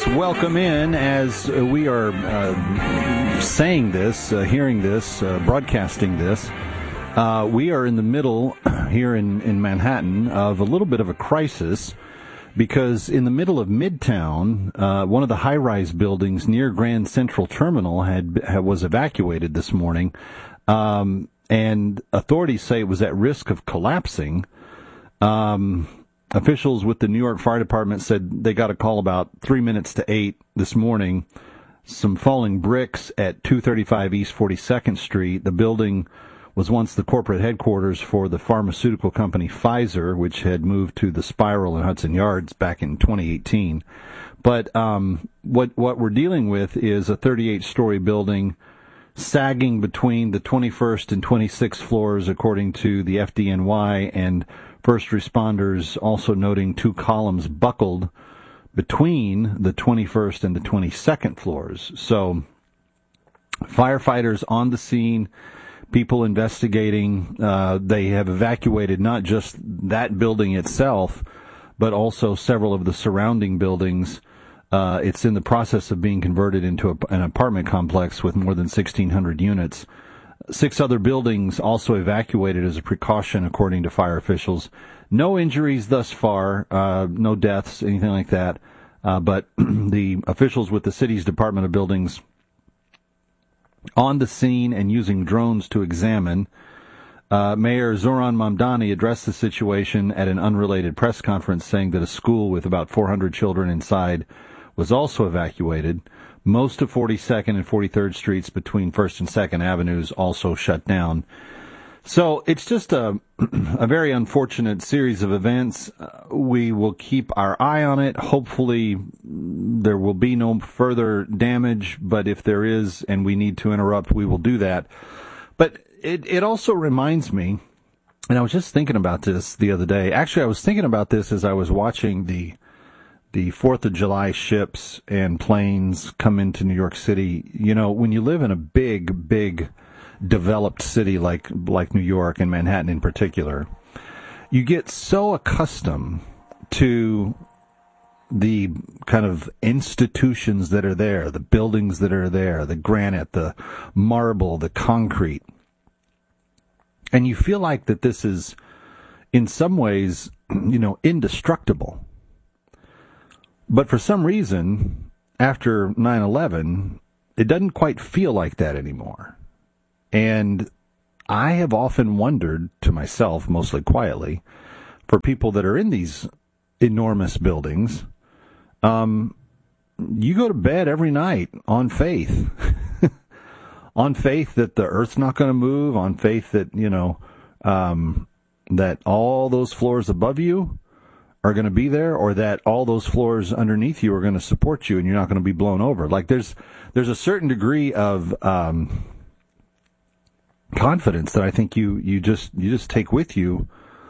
welcome in as we are saying this, hearing this, broadcasting this. We are in the middle here in Manhattan of a little bit of a crisis because in the middle of Midtown, one of the high-rise buildings near Grand Central Terminal was evacuated this morning, and authorities say it was at risk of collapsing. Officials with the New York Fire Department said they got a call about 3 minutes to 8 this morning. Some falling bricks at 235 East 42nd Street. The building was once the corporate headquarters for the pharmaceutical company Pfizer, which had moved to the Spiral in Hudson Yards back in 2018. But what we're dealing with is a 38-story building sagging between the 21st and 26th floors, according to the FDNY, and first responders also noting two columns buckled between the 21st and the 22nd floors. So firefighters on the scene, people investigating. They have evacuated not just that building itself, but also several of the surrounding buildings. It's in the process of being converted into an apartment complex with more than 1,600 units. 6 other buildings also evacuated as a precaution, according to fire officials. No injuries thus far, no deaths, anything like that. But the officials with the city's Department of Buildings on the scene and using drones to examine. Mayor Zoran Mamdani addressed the situation at an unrelated press conference, saying that a school with about 400 children inside was also evacuated. Most of 42nd and 43rd Streets between 1st and 2nd Avenues also shut down. So it's just a very unfortunate series of events. We will keep our eye on it. Hopefully there will be no further damage, but if there is and we need to interrupt, we will do that. But it also reminds me, and I was just thinking about this the other day. Actually, I was thinking about this as I was watching the 4th of July ships and planes come into New York City. You know, when you live in a big developed city like New York and Manhattan in particular, you get so accustomed to the kind of institutions that are there, the buildings that are there, the granite, the marble, the concrete. And you feel like that this is, in some ways, indestructible. But for some reason, after 9/11, it doesn't quite feel like that anymore. And I have often wondered to myself, mostly quietly, for people that are in these enormous buildings, you go to bed every night on faith. On faith that the earth's not going to move, on faith that, that all those floors above you are going to be there, or that all those floors underneath you are going to support you and you're not going to be blown over. Like there's a certain degree of confidence that I think you just take with you.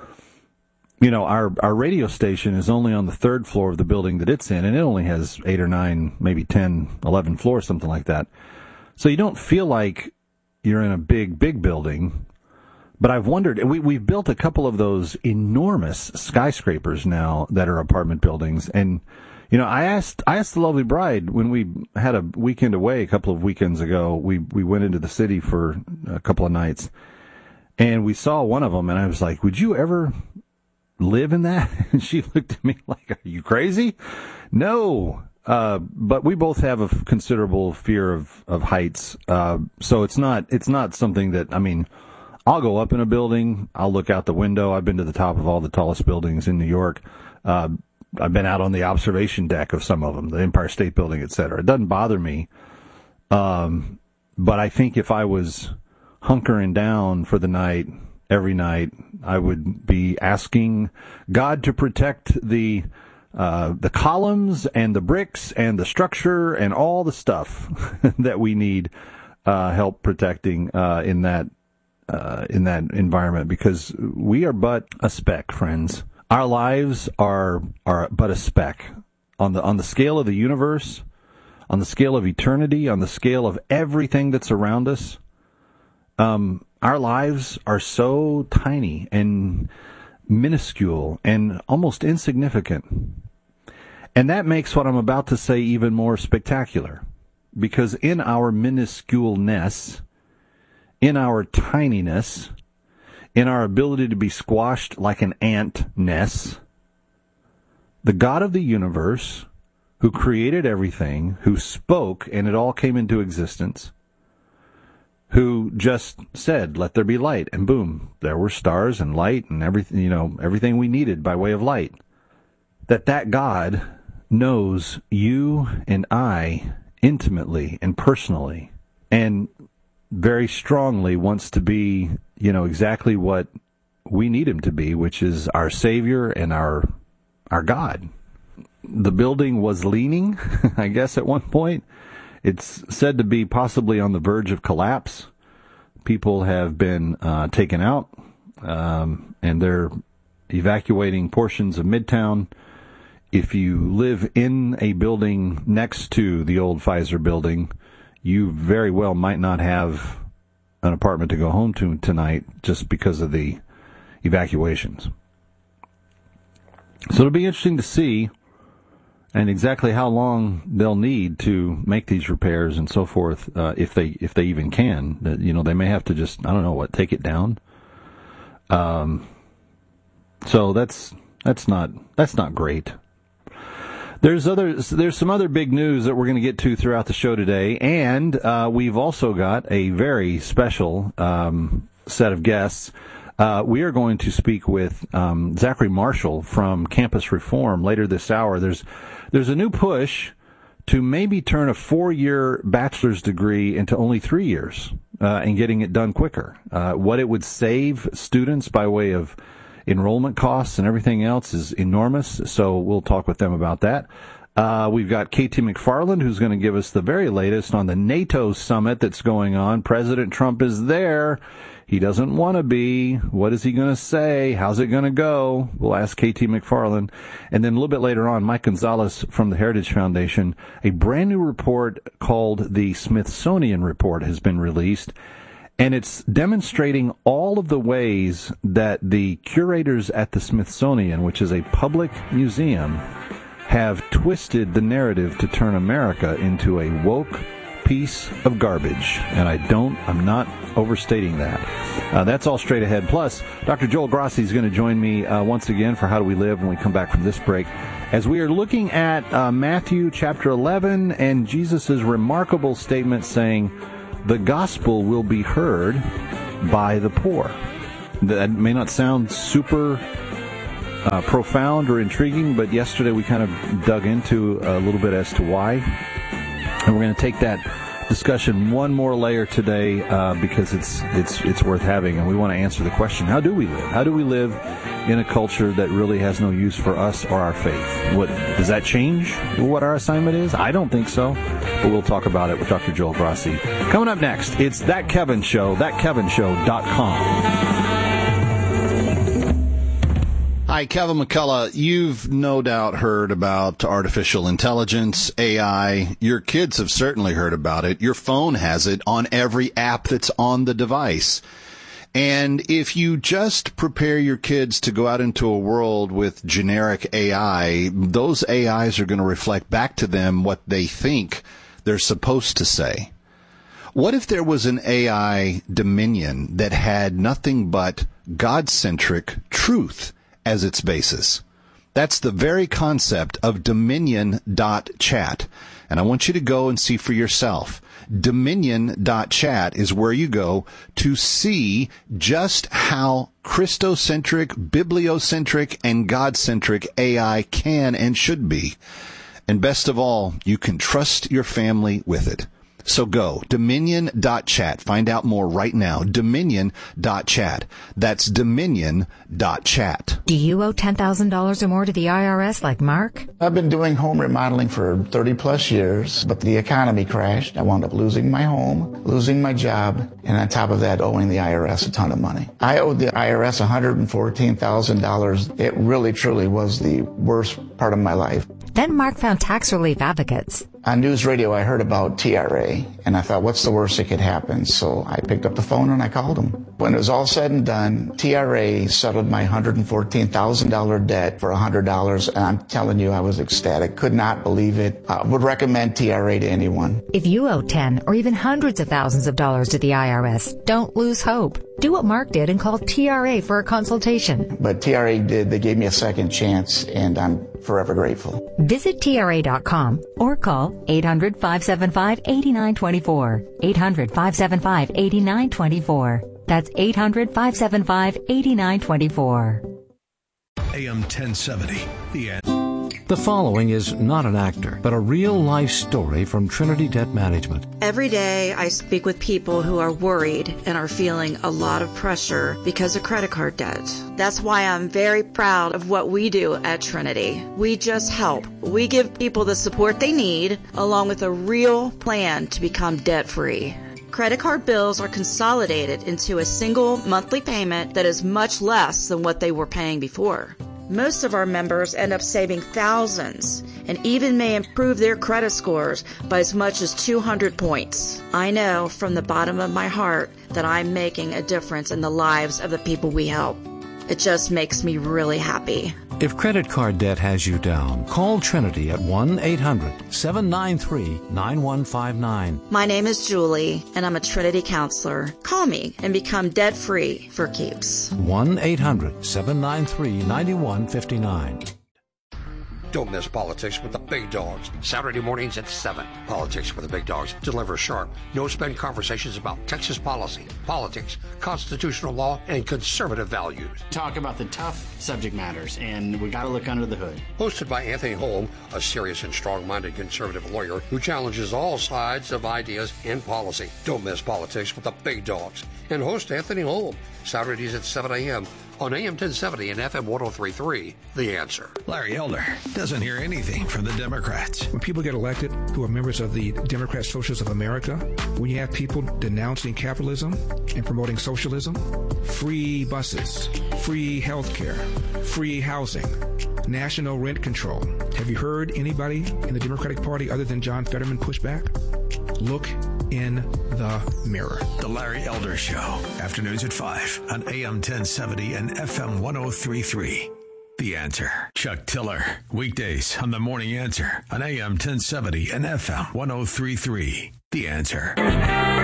Our radio station is only on the 3rd floor of the building that it's in, and it only has 8 or 9, maybe 10, 11 floors, something like that. So you don't feel like you're in a big building. But I've wondered, we've built a couple of those enormous skyscrapers now that are apartment buildings. And, I asked the lovely bride when we had a weekend away a couple of weekends ago, we went into the city for a couple of nights and we saw one of them, and I was like, would you ever live in that? And she looked at me like, are you crazy? No. But we both have a considerable fear of heights. So it's not something that, I'll go up in a building, I'll look out the window. I've been to the top of all the tallest buildings in New York. I've been out on the observation deck of some of them, the Empire State Building, et cetera. It doesn't bother me. But I think if I was hunkering down for the night, every night, I would be asking God to protect the columns and the bricks and the structure and all the stuff that we need help protecting in that environment, because we are but a speck, friends. Our lives are but a speck on the scale of the universe, on the scale of eternity, on the scale of everything that's around us. Our lives are so tiny and minuscule and almost insignificant. And that makes what I'm about to say even more spectacular. Because in our minusculeness, in our tininess, in our ability to be squashed like an ant-ness, the God of the universe, who created everything, who spoke and it all came into existence, who just said, let there be light, and boom, there were stars and light and everything, everything we needed by way of light. That God knows you and I intimately and personally, and very strongly wants to be, exactly what we need him to be, which is our Savior and our God. The building was leaning, I guess, at one point. It's said to be possibly on the verge of collapse. People have been taken out, and they're evacuating portions of Midtown. If you live in a building next to the old Pfizer building, you very well might not have an apartment to go home to tonight just because of the evacuations. So it'll be interesting to see and exactly how long they'll need to make these repairs and so forth, if they even can. They may have to just, take it down. So that's not great. There's some other big news that we're going to get to throughout the show today, and we've also got a very special set of guests. We are going to speak with Zachary Marshall from Campus Reform later this hour. There's a new push to maybe turn a 4-year bachelor's degree into only 3 years and getting it done quicker. What it would save students by way of enrollment costs and everything else is enormous, so we'll talk with them about that. We've got KT McFarland, who's going to give us the very latest on the NATO summit that's going on. President Trump is there. He doesn't want to be. What is he going to say? How's it going to go? We'll ask KT McFarland. And then a little bit later on, Mike Gonzalez from the Heritage Foundation, a brand new report called the Smithsonian Report has been released. And it's demonstrating all of the ways that the curators at the Smithsonian, which is a public museum, have twisted the narrative to turn America into a woke piece of garbage. And I'm not overstating that. That's all straight ahead. Plus, Dr. Joel Grassi is going to join me once again for How Do We Live when we come back from this break, as we are looking at Matthew chapter 11 and Jesus' remarkable statement saying, the gospel will be heard by the poor. That may not sound super profound or intriguing, but yesterday we kind of dug into a little bit as to why. And we're going to take that discussion one more layer today because it's worth having, and we want to answer the question, how do we live? How do we live in a culture that really has no use for us or our faith? What does that change what our assignment is? I don't think so, but we'll talk about it with Dr. Joel Grassi. Coming up next, it's That Kevin Show, thatkevinshow.com. Hi, Kevin McCullough. You've no doubt heard about artificial intelligence, AI. Your kids have certainly heard about it. Your phone has it on every app that's on the device. And if you just prepare your kids to go out into a world with generic AI, those AIs are going to reflect back to them what they think they're supposed to say. What if there was an AI dominion that had nothing but God-centric truth as its basis? That's the very concept of Dominion.chat. And I want you to go and see for yourself. Dominion.chat is where you go to see just how Christocentric, bibliocentric, and God-centric AI can and should be. And best of all, you can trust your family with it. So go, Dominion.chat. Find out more right now. Dominion.chat. That's Dominion.chat. Do you owe $10,000 or more to the IRS like Mark? I've been doing home remodeling for 30 plus years, but the economy crashed. I wound up losing my home, losing my job, and on top of that, owing the IRS a ton of money. I owed the IRS $114,000. It really, truly was the worst part of my life. Then Mark found tax relief advocates. On news radio, I heard about TRA, and I thought, what's the worst that could happen? So I picked up the phone and I called them. When it was all said and done, TRA settled my $114,000 debt for $100, and I'm telling you, I was ecstatic. Could not believe it. I would recommend TRA to anyone. If you owe 10 or even hundreds of thousands of dollars to the IRS, don't lose hope. Do what Mark did and call TRA for a consultation. But TRA did. They gave me a second chance, and I'm forever grateful. Visit TRA.com or call 800-575-8924. 800-575-8924. That's 800-575-8924. AM 1070, The Answer. The following is not an actor, but a real-life story from Trinity Debt Management. Every day I speak with people who are worried and are feeling a lot of pressure because of credit card debt. That's why I'm very proud of what we do at Trinity. We just help. We give people the support they need, along with a real plan to become debt-free. Credit card bills are consolidated into a single monthly payment that is much less than what they were paying before. Most of our members end up saving thousands and even may improve their credit scores by as much as 200 points. I know from the bottom of my heart that I'm making a difference in the lives of the people we help. It just makes me really happy. If credit card debt has you down, call Trinity at 1-800-793-9159. My name is Julie, and I'm a Trinity counselor. Call me and become debt-free for keeps. 1-800-793-9159. Don't miss Politics with the Big Dogs. Saturday mornings at 7. Politics with the Big Dogs deliver sharp, no-spin conversations about Texas policy, politics, constitutional law, and conservative values. Talk about the tough subject matters, and we got to look under the hood. Hosted by Anthony Holm, a serious and strong-minded conservative lawyer who challenges all sides of ideas in policy. Don't miss Politics with the Big Dogs. And host Anthony Holm, Saturdays at 7 a.m. on AM 1070 and FM 103.3, The Answer. Larry Elder doesn't hear anything from the Democrats. When people get elected who are members of the Democrat Socialists of America, when you have people denouncing capitalism and promoting socialism, free buses, free health care, free housing, national rent control. Have you heard anybody in the Democratic Party other than John Fetterman push back? Look in the mirror. The Larry Elder Show. Afternoons at 5 on AM 1070 and FM 103.3. The Answer. Chuck Tiller. Weekdays on The Morning Answer on AM 1070 and FM 103.3. The Answer.